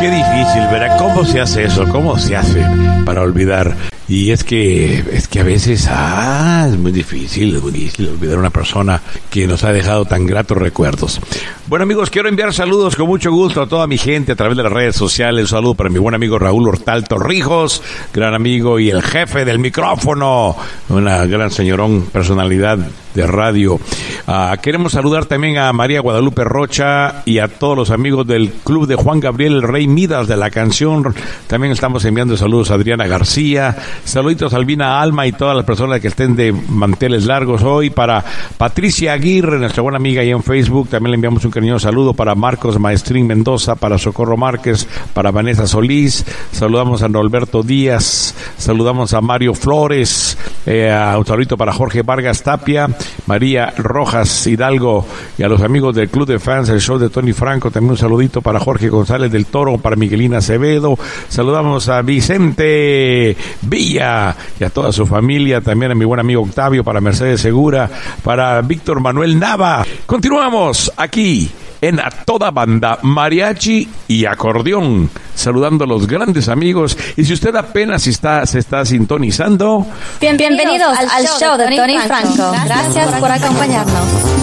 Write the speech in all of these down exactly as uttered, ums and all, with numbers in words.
Qué difícil, ¿verdad? ¿Cómo se hace eso? ¿Cómo se hace para olvidar? Y es que, es que a veces, ah, es muy difícil, es muy difícil olvidar a una persona que nos ha dejado tan gratos recuerdos. Bueno, amigos, quiero enviar saludos con mucho gusto a toda mi gente a través de las redes sociales. Un saludo para mi buen amigo Raúl Hortal Torrijos, gran amigo y el jefe del micrófono, una gran señorón, personalidad de radio. Uh, queremos saludar también a María Guadalupe Rocha y a todos los amigos del club de Juan Gabriel, el Rey Midas de la canción. También estamos enviando saludos a Adriana García. Saluditos a Albina Alma y todas las personas que estén de manteles largos hoy. Para Patricia Aguirre, nuestra buena amiga ahí en Facebook. También le enviamos un cariñoso saludo para Marcos Maestrín Mendoza, para Socorro Márquez, para Vanessa Solís. Saludamos a Norberto Díaz. Saludamos a Mario Flores. Eh, a un saludito para Jorge Vargas Tapia, María Rojas Hidalgo y a los amigos del Club de Fans, el show de Tony Franco. También un saludito para Jorge González del Toro, para Miguelina Acevedo. Saludamos a Vicente Villa y a toda su familia. También a mi buen amigo Octavio, para Mercedes Segura, para Víctor Manuel Nava. Continuamos aquí en A Toda Banda, Mariachi y Acordeón, saludando a los grandes amigos. Y si usted apenas está, se está sintonizando, Bien, bienvenidos al, al show de Tony Franco. Franco. Gracias, Gracias por acompañarnos.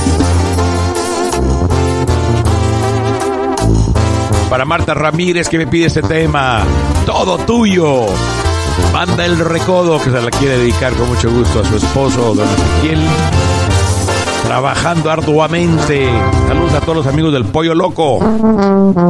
Para Marta Ramírez, que me pide este tema, Todo Tuyo. Banda El Recodo, que se la quiere dedicar con mucho gusto a su esposo, don Ezequiel, trabajando arduamente. Saludos a todos los amigos del Pollo Loco.